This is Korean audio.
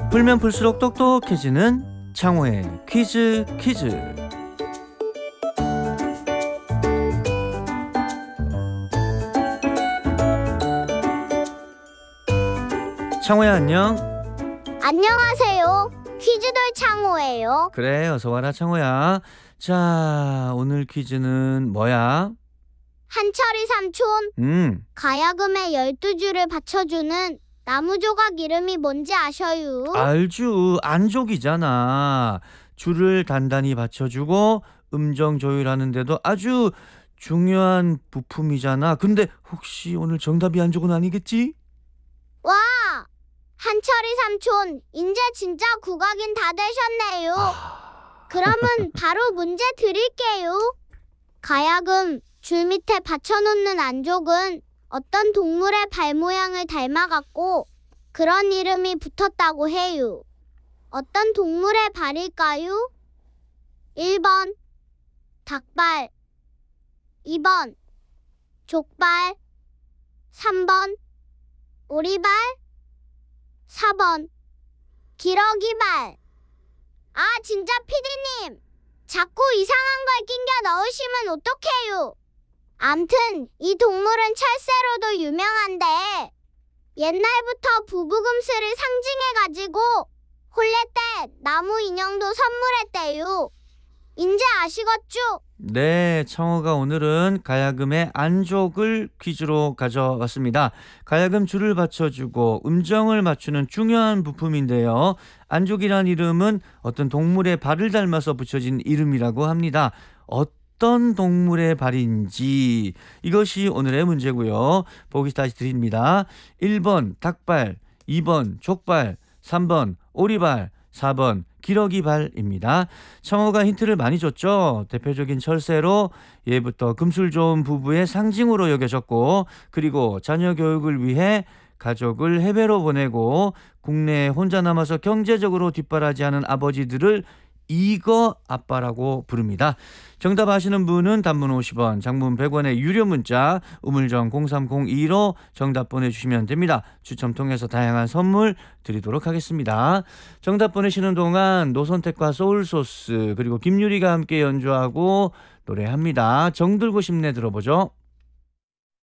풀면 풀수록 똑똑해지는 창호의 퀴즈 퀴즈. 창호야, 안녕. 안녕하세요. 퀴즈돌 창호예요. 그래, 어서 와라 창호야. 자, 오늘 퀴즈는 뭐야? 한철이 삼촌, 가야금의 12줄을 받쳐주는 나무 조각 이름이 뭔지 아셔요? 알죠. 안족이잖아. 줄을 단단히 받쳐주고 음정 조율하는데도 아주 중요한 부품이잖아. 근데 혹시 오늘 정답이 안족은 아니겠지? 와! 한철이 삼촌, 이제 진짜 국악인 다 되셨네요. 그러면 바로 문제 드릴게요. 가야금 줄 밑에 받쳐놓는 안족은 어떤 동물의 발 모양을 닮아갔고 그런 이름이 붙었다고 해요. 어떤 동물의 발일까요? 1번 닭발, 2번 족발, 3번 오리발, 4번 기러기발. 아, 진짜 피디님, 자꾸 이상한 걸 낑겨 넣으시면 어떡해요? 암튼 이 동물은 철새로도 유명한데 옛날부터 부부금슬을 상징해가지고 혼례 때 나무 인형도 선물했대요. 인제 아시겠죠? 네, 창호가 오늘은 가야금의 안족을 퀴즈로 가져왔습니다. 가야금 줄을 받쳐주고 음정을 맞추는 중요한 부품인데요. 안족이란 이름은 어떤 동물의 발을 닮아서 붙여진 이름이라고 합니다. 어떤 동물의 발인지 이것이 오늘의 문제고요. 보기 다시 드립니다. 1번 닭발, 2번 족발, 3번 오리발, 4번 기러기발입니다. 창호가 힌트를 많이 줬죠. 대표적인 철새로 예부터 금술 좋은 부부의 상징으로 여겨졌고, 그리고 자녀 교육을 위해 가족을 해외로 보내고 국내에 혼자 남아서 경제적으로 뒷바라지하는 아버지들을 이거 아빠라고 부릅니다. 정답 아시는 분은 단문 50원, 장문 100원의 유료 문자 우물정 0302로 정답 보내주시면 됩니다. 추첨 통해서 다양한 선물 드리도록 하겠습니다. 정답 보내시는 동안 노선택과 소울소스 그리고 김유리가 함께 연주하고 노래합니다. 정들고 싶네 들어보죠.